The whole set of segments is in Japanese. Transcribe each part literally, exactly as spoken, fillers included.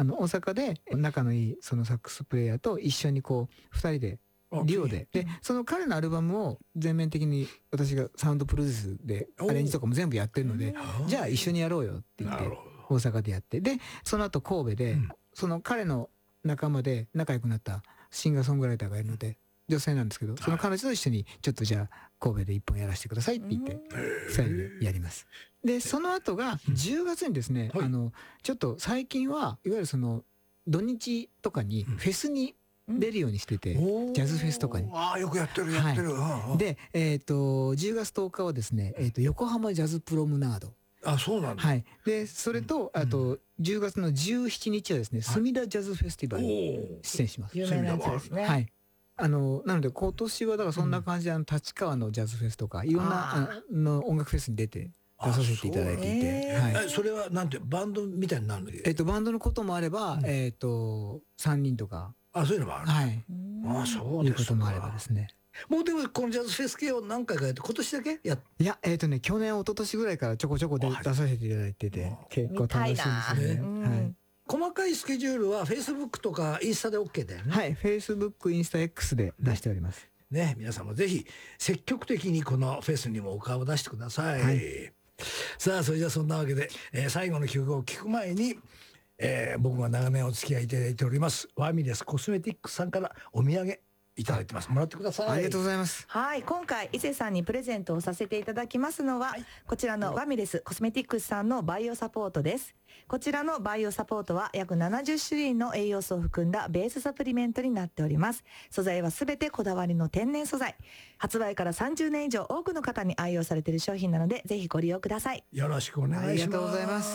あの大阪で仲のいいそのサックスプレイヤーと一緒にこうふたりでデュオで、でその彼のアルバムを全面的に私がサウンドプロデュースでアレンジとかも全部やってるので、じゃあ一緒にやろうよって言って大阪でやって、でその後神戸で、うん、その彼の仲間で仲良くなったシンガーソングライターがいるので、女性なんですけど、その彼女と一緒にちょっとじゃあ神戸で一本やらせてくださいって言ってふたりでやります。でその後がじゅうがつにですね、うん、あのちょっと最近はいわゆるその土日とかにフェスに出るようにしてて、うん、ジャズフェスとかに。 ああよくやってるやってる。 はい、で、えー、とじゅうがつとおかはですね、えー、と横浜ジャズプロムナード。 あ、そうなんだ。 はい。でそれと、うん、あとじゅうがつのじゅうしちにちはですね、隅田ジャズフェスティバルに出演します。 有名なやつですね。 はい。あのなので今年はだからそんな感じで、あの立川のジャズフェスとかいろんなあの音楽フェスに出て出させていただいていて、 はい、それはなんてバンドみたいになるの？ えっとバンドのこともあれば、うん、えっとさんにんとか、 あ、そういうのもある。 はい。 あ、そうですか。 いうこともあればですね。 もうでもこのジャズフェス系を何回かやって今年だけやっいやえっとね去年一昨年ぐらいからちょこちょこで出させていただいてて、結構楽しいですね。はい。 細かいスケジュールは Facebook とかインスタで OK だよね。 はい、Facebook、インスタ X で出しております。 ね、皆さんもぜひ積極的にこのフェスにもお顔を出してください。はい、さあそれじゃあそんなわけで、えー、最後の曲を聞く前に、えー、僕が長年お付き合いいただいておりますワミレスコスメティックスさんからお土産いただいてます。もらってください。 ありがとうございます。 はい、今回伊勢さんにプレゼントをさせていただきますのは、はい、こちらのワミレスコスメティックスさんのバイオサポートです。こちらのバイオサポートは約ななじゅっしゅるいの栄養素を含んだベースサプリメントになっております。素材はすべてこだわりの天然素材。発売からさんじゅうねん以上多くの方に愛用されている商品なので、ぜひご利用ください。 よろしくお願いします。ありがとうございます。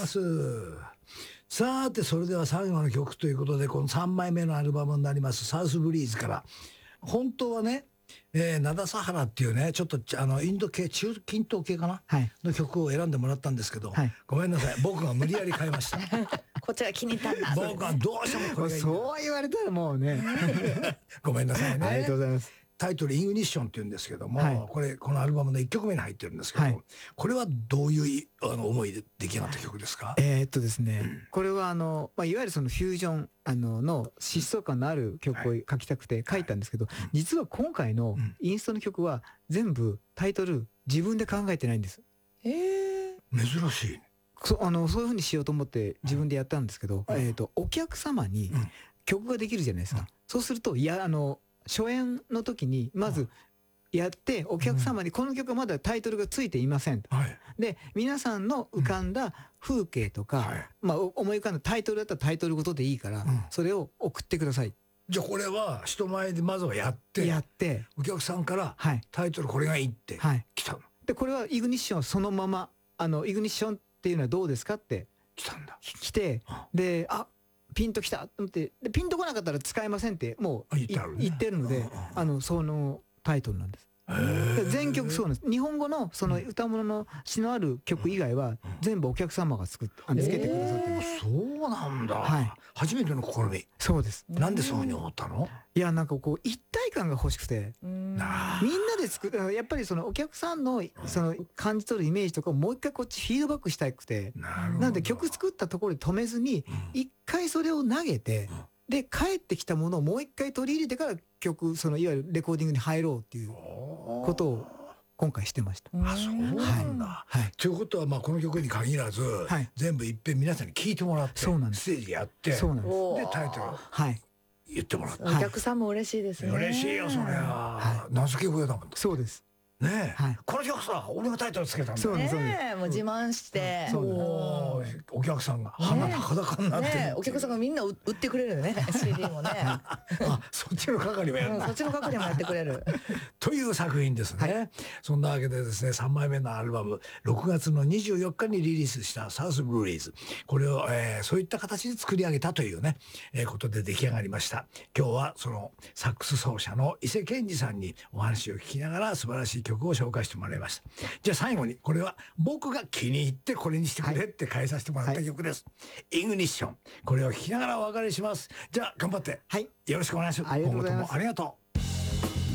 さてそれでは最後の曲ということで、このさんまいめのアルバムになりますサウスブリーズから、本当はね、えー、ナダサハラっていうねちょっとあのインド系中近東系かな、はい、の曲を選んでもらったんですけど、はい、ごめんなさい僕が無理やり変えましたこっちが気に入ったんだ。 僕はどうしてもこれがいい。 そう言われたらもうねごめんなさいね。 ありがとうございます。 タイトルイグニッションって言うんですけども、はい、これこのアルバムのいっきょくめに入ってるんですけど、はい、これはどういうあの思いで出来上がった曲ですか？ えー、っとですね、うん、これはあの、まあ、いわゆるそのフュージョンあのの疾走感のある曲を書きたくて書いたんですけど、はい、実は今回のインストの曲は全部タイトル自分で考えてないんです。 えー、 珍しい。 そあのそういう風にしようと思って自分でやったんですけど、うん、えー、っとお客様に曲ができるじゃないですか、うん、そうするといやあの初演の時にまずやってお客様にこの曲はまだタイトルがついていませんと、はい、で皆さんの浮かんだ風景とか、はい、まあ、思い浮かんだタイトルだったらタイトルごとでいいから、うん、それを送ってください。 じゃあこれは人前でまずはやってやってお客さんから、はい、タイトルこれがいいって来たの、はい、 でこれはイグニッションそのままあのイグニッションっていうのはどうですかって来たんだ。 来て、であピンときたと思って、でピンとこなかったら使えませんってもう言ってる、ね、言ってるので、あのそのタイトルなんです。全曲そうなんです。日本語のその歌物の詩のある曲以外は全部お客様が作っあのつけてくださってます。 そうなんだ、はい、初めての試み。 そうです。 なんでそういうふうに思ったの？ いやなんかこう一体感が欲しくて、みんなで作る、やっぱりそのお客さんのその感じ取るイメージとかをもう一回こっちフィードバックしたくて、なので曲作ったところで止めずに一回それを投げて、で帰ってきたものをもう一回取り入れてから曲そのいわゆるレコーディングに入ろうっていうことを今回してました。 あ、そうなんだ。はい。ということはまあこの曲に限らず、はい、全部いっぺん皆さんに聴いてもらって、そうなんです。ステージやって、そうなんです。でタイトルはい言ってもらって、 お客さんも嬉しいですね。 嬉しいよそれは。名付け親だもん。 そうです。 ねえ、はい、この曲さ俺がタイトルつけたんだよ。 ねえ、もう自慢して、 うん、お, お客さんが鼻高々になってる、ね、 お客さんがみんな売ってくれるよねシーディー もねあそっちの係もやる、 うん、そっちの係もやってくれるという作品ですね、はい、そんなわけでですねさんまいめのアルバムろくがつのにじゅうよっかにリリースしたサウスブリーズ、これを、えー、そういった形で作り上げたというね、えー、ことで出来上がりました。今日はそのサックス奏者の伊勢健二さんにお話を聞きながら素晴らしい曲を紹介してもらいました。じゃあ最後にこれは僕が気に入ってこれにしてくれって変えさせてもらった曲です、はい、イグニッション、これを聴きながらお別れします。じゃあ頑張って、はい、よろしくお願いします。今後ともありがとう。